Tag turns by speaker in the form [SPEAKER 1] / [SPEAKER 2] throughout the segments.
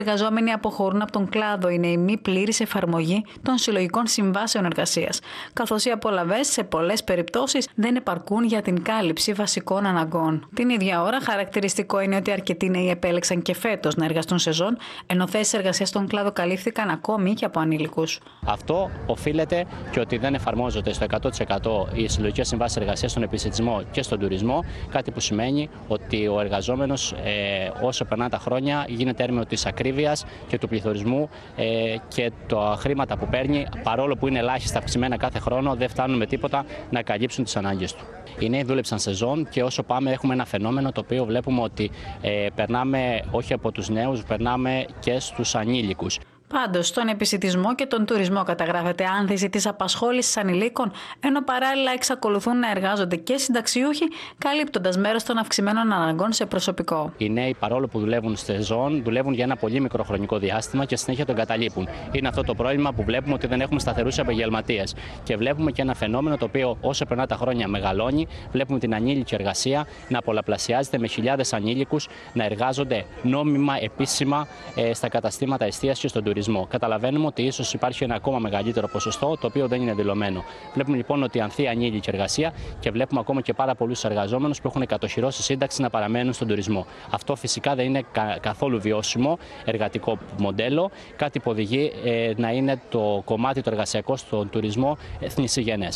[SPEAKER 1] Οι εργαζόμενοι αποχωρούν από τον κλάδο είναι η μη πλήρης εφαρμογή των συλλογικών συμβάσεων εργασίας, καθώς οι απολαβές σε πολλές περιπτώσεις δεν επαρκούν για την κάλυψη βασικών αναγκών. Την ίδια ώρα, χαρακτηριστικό είναι ότι αρκετοί νέοι επέλεξαν και φέτος να εργαστούν σεζόν, ενώ θέσεις εργασίας στον κλάδο καλύφθηκαν ακόμη και από ανήλικους.
[SPEAKER 2] Αυτό οφείλεται και ότι δεν εφαρμόζονται στο 100% οι συλλογικές συμβάσεις εργασίας στον επισιτισμό και στον τουρισμό, κάτι που σημαίνει ότι ο εργαζόμενος όσο περνά τα χρόνια γίνεται έρμεο της ακρίβειας και του πληθωρισμού και τα χρήματα που παίρνει, παρόλο που είναι ελάχιστα αυξημένα κάθε χρόνο, δεν φτάνουν με τίποτα να καλύψουν τις ανάγκες του. Οι νέοι δούλεψαν σεζόν και όσο πάμε έχουμε ένα φαινόμενο το οποίο βλέπουμε ότι περνάμε όχι από τους νέους, περνάμε και στους ανήλικους.
[SPEAKER 1] Πάντως, στον επισιτισμό και τον τουρισμό καταγράφεται άνθηση της απασχόλησης ανηλίκων, ενώ παράλληλα εξακολουθούν να εργάζονται και συνταξιούχοι, καλύπτοντας μέρος των αυξημένων αναγκών σε προσωπικό.
[SPEAKER 2] Οι νέοι, παρόλο που δουλεύουν στη σεζόν, δουλεύουν για ένα πολύ μικρό χρονικό διάστημα και συνέχεια τον εγκαταλείπουν. Είναι αυτό το πρόβλημα που βλέπουμε ότι δεν έχουμε σταθερούς επαγγελματίες. Και βλέπουμε και ένα φαινόμενο το οποίο όσο περνά τα χρόνια μεγαλώνει, βλέπουμε την ανήλικη εργασία να πολλαπλασιάζεται με χιλιάδες ανήλικους να εργάζονται νόμιμα, επίσημα στα καταστήματα εστίασης και στον τουρισμό. Καταλαβαίνουμε ότι ίσως υπάρχει ένα ακόμα μεγαλύτερο ποσοστό το οποίο δεν είναι δηλωμένο. Βλέπουμε λοιπόν ότι ανθεί η ανήλικη εργασία και βλέπουμε ακόμα και πάρα πολλούς εργαζόμενους που έχουν κατοχυρώσει σύνταξη να παραμένουν στον τουρισμό. Αυτό φυσικά δεν είναι καθόλου βιώσιμο εργατικό μοντέλο, κάτι που οδηγεί να είναι το κομμάτι το εργασιακό στον τουρισμό θνησιγενές.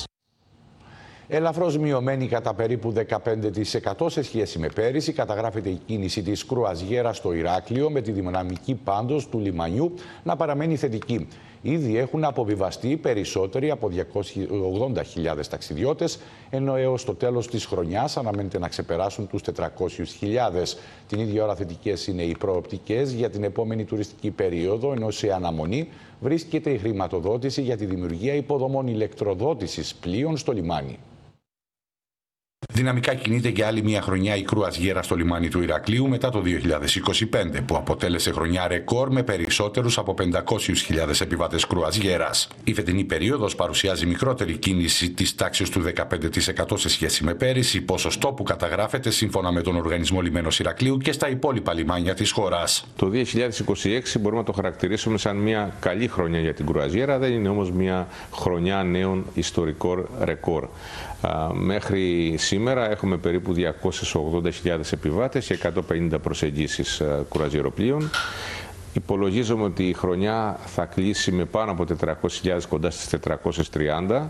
[SPEAKER 3] Ελαφρώς μειωμένη κατά περίπου 15% σε σχέση με πέρυσι, καταγράφεται η κίνηση της κρουαζιέρας στο Ηράκλειο, με τη δυναμική πάντως του λιμανιού να παραμένει θετική. Ήδη έχουν αποβιβαστεί περισσότεροι από 280.000 ταξιδιώτες, ενώ έως το τέλος της χρονιάς αναμένεται να ξεπεράσουν τους 400.000. Την ίδια ώρα θετικές είναι οι προοπτικές για την επόμενη τουριστική περίοδο, ενώ σε αναμονή βρίσκεται η χρηματοδότηση για τη δημιουργία υποδομών ηλεκτροδότησης πλοίων στο λιμάνι. Δυναμικά κινείται για άλλη μια χρονιά η κρουαζιέρα στο λιμάνι του Ηρακλείου μετά το 2025, που αποτέλεσε χρονιά ρεκόρ με περισσότερους από 500.000 επιβάτες κρουαζιέρας. Η φετινή περίοδος παρουσιάζει μικρότερη κίνηση της τάξης του 15% σε σχέση με πέρυσι, ποσοστό που καταγράφεται σύμφωνα με τον Οργανισμό Λιμένος Ηρακλείου και στα υπόλοιπα λιμάνια της χώρας.
[SPEAKER 4] Το 2026 μπορούμε να το χαρακτηρίσουμε σαν μια καλή χρονιά για την κρουαζιέρα, δεν είναι όμως μια χρονιά νέων ιστορικών ρεκόρ. Μέχρι σήμερα έχουμε περίπου 280.000 επιβάτες και 150 προσεγγίσεις κουραζιεροπλοίων. Υπολογίζουμε ότι η χρονιά θα κλείσει με πάνω από 400.000, κοντά στις 430,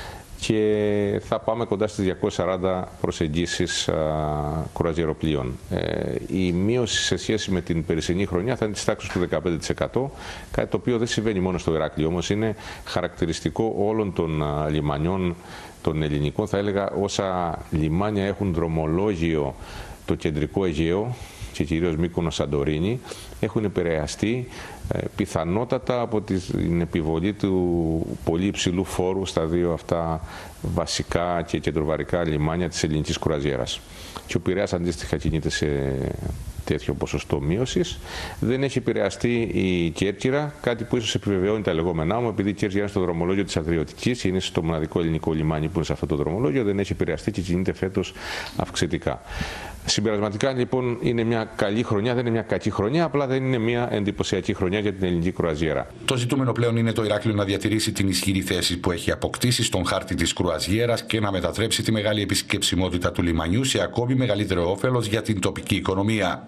[SPEAKER 4] και θα πάμε κοντά στις 240 προσεγγίσεις κουραζιεροπλοίων. Η μείωση σε σχέση με την περσινή χρονιά θα είναι της τάξης του 15%, κάτι το οποίο δεν συμβαίνει μόνο στο Ηράκλειο, όμως είναι χαρακτηριστικό όλων των λιμανιών των ελληνικών. Θα έλεγα όσα λιμάνια έχουν δρομολόγιο το κεντρικό Αιγαίο και κυρίως Μύκονος, Σαντορίνη, έχουν επηρεαστεί πιθανότατα από την επιβολή του πολύ υψηλού φόρου στα δύο αυτά βασικά και κεντροβαρικά λιμάνια της ελληνικής κρουαζιέρας. Και ο Πειραιάς αντίστοιχα κινείται σε τέτοιο ποσοστό μείωσης. Δεν έχει επηρεαστεί η Κέρκυρα, κάτι που ίσως επιβεβαιώνει τα λεγόμενά μου, επειδή η Κέρκυρα είναι στο δρομολόγιο της Αδριωτικής, είναι στο μοναδικό ελληνικό λιμάνι που είναι σε αυτό το δρομολόγιο, δεν έχει επηρεαστεί και κινείται φέτος αυξητικά. Συμπερασματικά λοιπόν είναι μια καλή χρονιά, δεν είναι μια κακή χρονιά, απλά δεν είναι μια εντυπωσιακή χρονιά για την ελληνική κρουαζιέρα.
[SPEAKER 3] Το ζητούμενο πλέον είναι το Ηράκλειο να διατηρήσει την ισχυρή θέση που έχει αποκτήσει στον χάρτη της κρουαζιέρας και να μετατρέψει τη μεγάλη επισκεψιμότητα του λιμανιού σε ακόμη μεγαλύτερο όφελος για την τοπική οικονομία.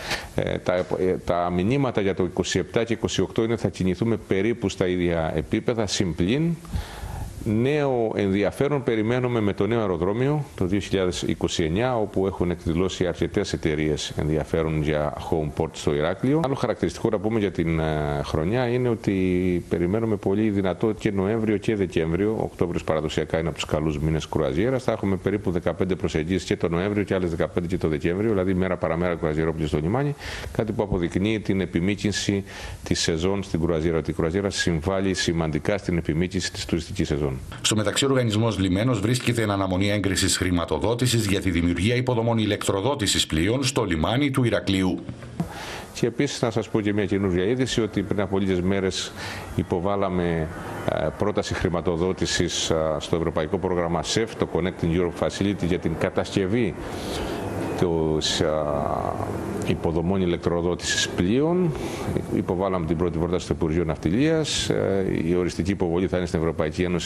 [SPEAKER 4] Τα μηνύματα για το 27 και 28 είναι ότι θα κινηθούμε περίπου στα ίδια επίπεδα, συμπλήν. Νέο ενδιαφέρον περιμένουμε με το νέο αεροδρόμιο το 2029, όπου έχουν εκδηλώσει αρκετές εταιρείες ενδιαφέρον για home port στο Ηράκλειο. Άλλο χαρακτηριστικό να πούμε για την χρονιά είναι ότι περιμένουμε πολύ δυνατό και Νοέμβριο και Δεκέμβριο. Οκτώβριος παραδοσιακά είναι από τους καλούς μήνες κρουαζιέρας. Θα έχουμε περίπου 15 προσεγγίσεις και το Νοέμβριο και άλλες 15 και το Δεκέμβριο, δηλαδή μέρα παραμέρα κρουαζιερόπλοιο στο λιμάνι. Κάτι που αποδεικνύει την επιμήκυνση της σεζόν στην κρουαζιέρα. Η κρουαζιέρα συμβάλλει σημαντικά στην επιμήκυνση της τουριστικής σεζόν.
[SPEAKER 3] Στο μεταξύ, ο Οργανισμός Λιμένος βρίσκεται εν αναμονή έγκρισης χρηματοδότησης για τη δημιουργία υποδομών ηλεκτροδότησης πλοίων στο λιμάνι του Ηρακλείου.
[SPEAKER 4] Και επίσης να σας πω και μια καινούργια είδηση, ότι πριν από λίγες μέρες υποβάλαμε πρόταση χρηματοδότησης στο Ευρωπαϊκό Πρόγραμμα SEF, το Connecting Europe Facility, για την κατασκευή υποδομών ηλεκτροδότησης πλοίων. Υποβάλαμε την πρώτη πρόταση στο Υπουργείο Ναυτιλίας. Η οριστική υποβολή θα είναι στην Ευρωπαϊκή Ένωση